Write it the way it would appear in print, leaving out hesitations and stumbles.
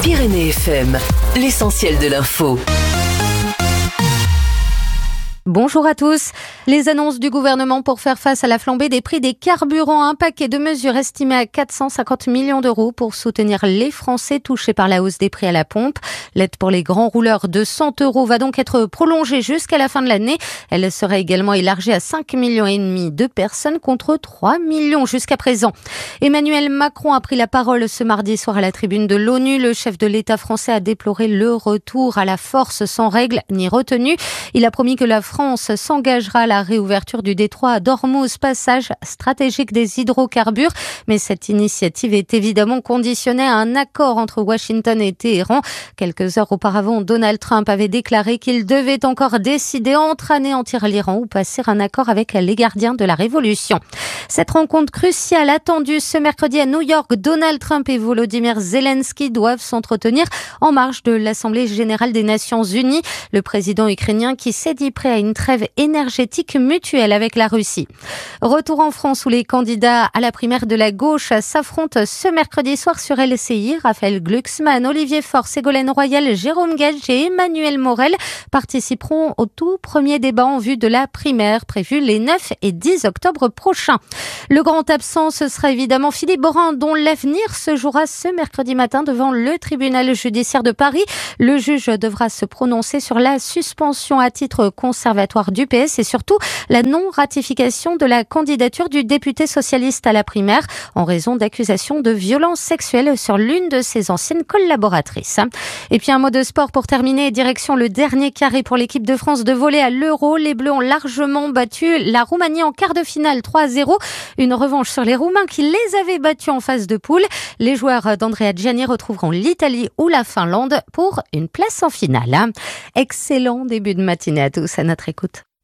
Pyrénées FM, l'essentiel de l'info. Bonjour à tous. Les annonces du gouvernement pour faire face à la flambée des prix des carburants, un paquet de mesures estimé à 450 millions d'euros pour soutenir les Français touchés par la hausse des prix à la pompe. L'aide pour les grands rouleurs de 100 euros va donc être prolongée jusqu'à la fin de l'année. Elle sera également élargie à 5,5 millions de personnes contre 3 millions jusqu'à présent. Emmanuel Macron a pris la parole ce mardi soir à la tribune de l'ONU. Le chef de l'État français a déploré le retour à la force sans règles ni retenue. Il a promis que la France s'engagera à la réouverture du détroit d'Ormuz, passage stratégique des hydrocarbures. Mais cette initiative est évidemment conditionnée à un accord entre Washington et Téhéran. Quelques heures auparavant, Donald Trump avait déclaré qu'il devait encore décider entre anéantir l'Iran ou passer un accord avec les gardiens de la révolution. Cette rencontre cruciale attendue ce mercredi à New York, Donald Trump et Volodymyr Zelensky doivent s'entretenir en marge de l'Assemblée générale des Nations Unies. Le président ukrainien qui s'est dit prêt à une trêve énergétique mutuelle avec la Russie. Retour en France où les candidats à la primaire de la gauche s'affrontent ce mercredi soir sur LCI. Raphaël Glucksmann, Olivier Faure, Ségolène Royal, Jérôme Gage et Emmanuel Morel participeront au tout premier débat en vue de la primaire prévue les 9 et 10 octobre prochains. Le grand absent, ce sera évidemment Philippe Beaurin, dont l'avenir se jouera ce mercredi matin devant le tribunal judiciaire de Paris. Le juge devra se prononcer sur la suspension à titre conservatoire du PS et surtout la non-ratification de la candidature du député socialiste à la primaire en raison d'accusations de violences sexuelles sur l'une de ses anciennes collaboratrices. Et puis un mot de sport pour terminer, direction le dernier carré pour l'équipe de France de volley à l'Euro. Les Bleus ont largement battu la Roumanie en quart de finale 3-0. Une revanche sur les Roumains qui les avaient battus en phase de poule. Les joueurs d'Andrea Gianni retrouveront l'Italie ou la Finlande pour une place en finale. Excellent début de matinée à tous à notre écoute.